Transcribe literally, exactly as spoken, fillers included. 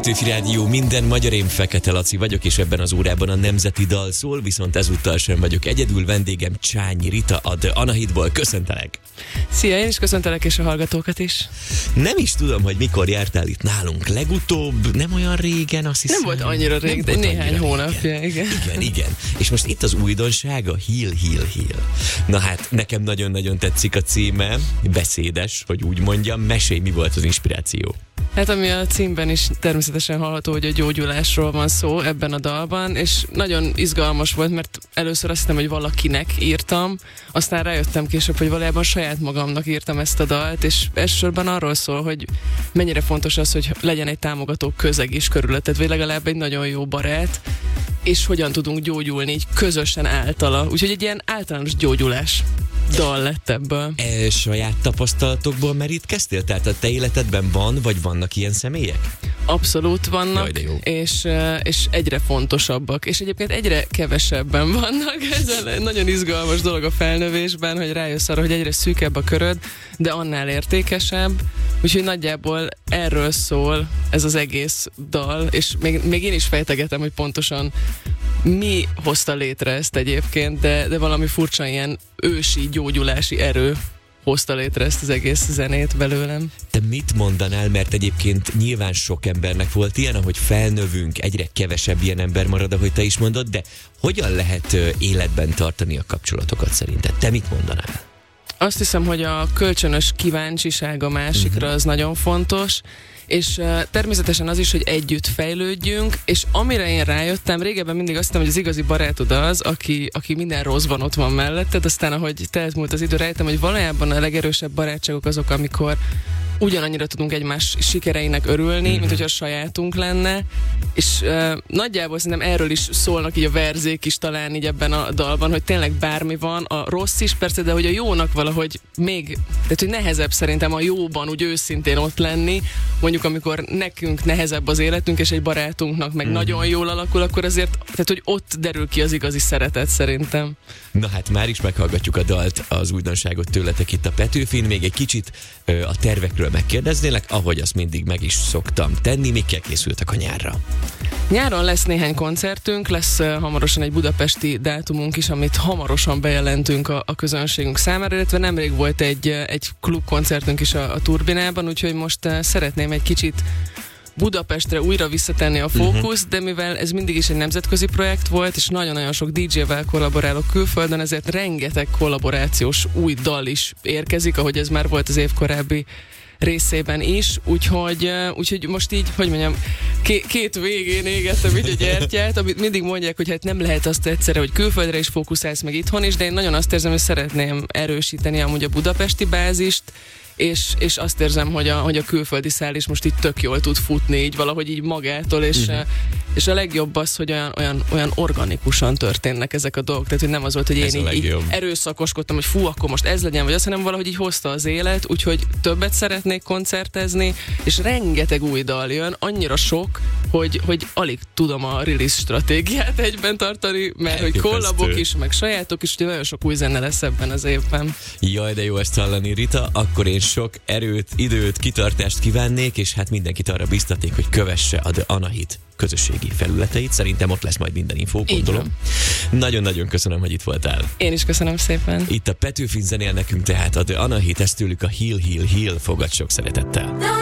Petőfi Rádió, minden magyar, én Fekete Laci vagyok, és ebben az órában a nemzeti dal szól, viszont ezúttal sem vagyok egyedül, vendégem Csányi Rita, a The Anahitból. Köszöntelek! Szia, én is köszöntelek, és a hallgatókat is. Nem is tudom, hogy mikor jártál itt nálunk legutóbb, nem olyan régen, azt hiszem. Nem volt annyira rég, de néhány hónapja, igen. Igen, igen. És most itt az újdonság, a Heal, Heal, Heal. Na hát, nekem nagyon-nagyon tetszik a címe, beszédes, hogy úgy mondjam. Mesélj, mi volt az inspiráció? Hát ami a címben is természetesen hallható, hogy a gyógyulásról van szó ebben a dalban, és nagyon izgalmas volt, mert először azt hittem, hogy valakinek írtam, aztán rájöttem később, hogy valójában saját magamnak írtam ezt a dalt, és elsősorban arról szól, hogy mennyire fontos az, hogy legyen egy támogató közeg is körülötted, vagy legalább egy nagyon jó barát, és hogyan tudunk gyógyulni így közösen általa. Úgyhogy egy ilyen általános gyógyulás dal lett ebből. E, saját tapasztalatokból merítkeztél? Tehát a te életedben van, vagy vannak ilyen személyek? Abszolút vannak, Jaj, és, és egyre fontosabbak, és egyébként egyre kevesebben vannak. Ez egy nagyon izgalmas dolog a felnövésben, hogy rájössz arra, hogy egyre szűkebb a köröd, de annál értékesebb, úgyhogy nagyjából erről szól ez az egész dal, és még, még én is fejtegetem, hogy pontosan mi hozta létre ezt egyébként, de, de valami furcsa ilyen ősi gyógyulási erő hozta létre ezt az egész zenét belőlem. Te mit mondanál, mert egyébként nyilván sok embernek volt ilyen, ahogy felnövünk, egyre kevesebb ilyen ember marad, ahogy te is mondod, de hogyan lehet életben tartani a kapcsolatokat szerinted? Te mit mondanál? Azt hiszem, hogy a kölcsönös kíváncsiság a másikra az nagyon fontos, és uh, természetesen az is, hogy együtt fejlődjünk, és amire én rájöttem, régebben mindig azt hittem, hogy az igazi barátod az, aki, aki minden rosszban ott van melletted, aztán ahogy telt múlt az idő, rájöttem, hogy valójában a legerősebb barátságok azok, amikor ugyanannyira tudunk egymás sikereinek örülni, mm-hmm. mint hogyha a sajátunk lenne, és uh, nagyjából szerintem erről is szólnak így a verzék is talán így ebben a dalban, hogy tényleg bármi van, a rossz is persze, de hogy a jónak valahogy még, tehát hogy nehezebb szerintem a jóban úgy őszintén ott lenni, mondjuk amikor nekünk nehezebb az életünk, és egy barátunknak meg mm-hmm. nagyon jól alakul, akkor azért, tehát hogy ott derül ki az igazi szeretet szerintem. Na hát már is meghallgatjuk a dalt, az újdonságot tőletek itt a Petőfin, még egy kicsit ö, a tervekről megkérdeznélek, ahogy azt mindig meg is szoktam tenni, mikkel készültek a nyárra? Nyáron lesz néhány koncertünk, lesz uh, hamarosan egy budapesti dátumunk is, amit hamarosan bejelentünk a, a közönségünk számára, illetve nemrég volt egy, uh, egy klubkoncertünk is a, a Turbinában, úgyhogy most uh, szeretném egy kicsit Budapestre újra visszatenni a fókuszt, uh-huh. de mivel ez mindig is egy nemzetközi projekt volt, és nagyon-nagyon sok dé dzsével kollaborálok külföldön, ezért rengeteg kollaborációs új dal is érkezik, ahogy ez már volt az év korábbi részében is, úgyhogy, úgyhogy most így, hogy mondjam, ké- két végén égettem így a gyertyát, amit mindig mondják, hogy hát nem lehet azt egyszerre, hogy külföldre is fókuszálsz, meg itthon is, de én nagyon azt érzem, hogy szeretném erősíteni amúgy a budapesti bázist, és, és azt érzem, hogy a, hogy a külföldi szál is most így tök jól tud futni, így valahogy így magától, és, uh-huh. és a legjobb az, hogy olyan, olyan, olyan organikusan történnek ezek a dolgok, tehát hogy nem az volt, hogy ez én így, így erőszakoskodtam, hogy fú, akkor most ez legyen, vagy az, hanem valahogy így hozta az élet, úgyhogy többet szeretnék koncertezni, és rengeteg új dal jön, annyira sok, hogy, hogy alig tudom a release stratégiát egyben tartani, mert hogy kollabok is, meg sajátok is, úgyhogy nagyon sok új zene lesz ebben az évben. Jaj, de jó ezt hallani, Rita, akkor én sok erőt, időt, kitartást kívánnék, és hát mindenkit arra biztaték, hogy kövesse a The Anahit közösségi felületeit. Szerintem ott lesz majd minden infó, gondolom. Nagyon-nagyon köszönöm, hogy itt voltál. Én is köszönöm szépen. Itt a Petőfin zenél nekünk tehát a The Anahit, ezt tőlük a Heal, Heal, Heal, fogad sok szeretettel.